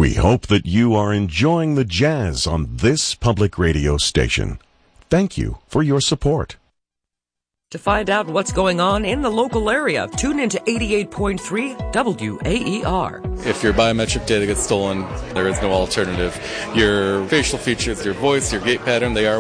We hope that you are enjoying the jazz on this public radio station. Thank you for your support. To find out what's going on in the local area, tune into 88.3 WAER. If your biometric data gets stolen, there is no alternative. Your facial features, your voice, your gait pattern, they are